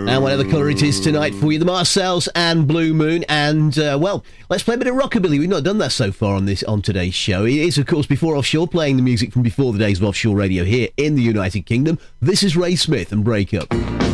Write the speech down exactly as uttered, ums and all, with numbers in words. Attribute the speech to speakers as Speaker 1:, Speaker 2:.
Speaker 1: And whatever colour it is tonight for you, the Marcells and Blue Moon. And, uh, well, let's play a bit of rockabilly. We've not done that so far on this on today's show. It is, of course, Before Offshore, playing the music from before the days of offshore radio here in the United Kingdom. This is Ray Smith and Break Up.